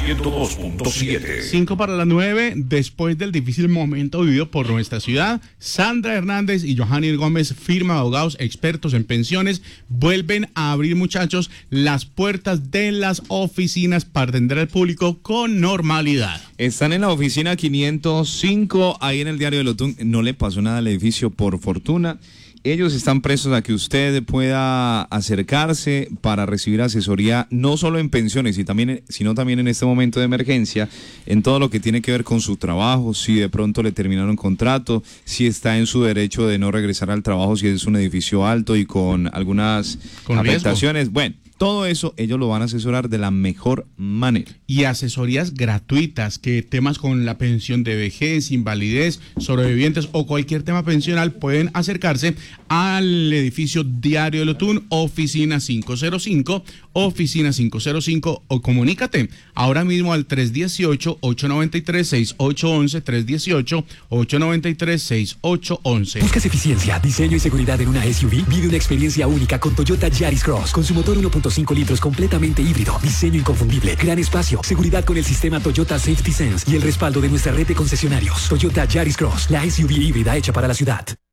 102.7. 8:55. Después del difícil momento vivido por nuestra ciudad, Sandra Hernández y Johanny Gómez, firma de abogados expertos en pensiones, vuelven a abrir, muchachos, las puertas de las oficinas para atender al público con normalidad. Están en la oficina 505, ahí en el Diario del Otún. No le pasó nada al edificio, por fortuna. Ellos están prestos a que usted pueda acercarse para recibir asesoría, no solo en pensiones, sino también en este momento de emergencia, en todo lo que tiene que ver con su trabajo, si de pronto le terminaron contrato, si está en su derecho de no regresar al trabajo, si es un edificio alto y con algunas afectaciones. Riesgo. Bueno, todo eso ellos lo van a asesorar de la mejor manera. Y asesorías gratuitas, que temas con la pensión de vejez, invalidez, sobrevivientes o cualquier tema pensional pueden acercarse al edificio Diario del Otún, oficina 505, o comunícate ahora mismo al 318-893-6811, 318-893-6811. ¿Buscas eficiencia, diseño y seguridad en una SUV? Vive una experiencia única con Toyota Yaris Cross, con su motor 1.5 litros completamente híbrido, diseño inconfundible, gran espacio, seguridad con el sistema Toyota Safety Sense y el respaldo de nuestra red de concesionarios. Toyota Yaris Cross, la SUV híbrida hecha para la ciudad.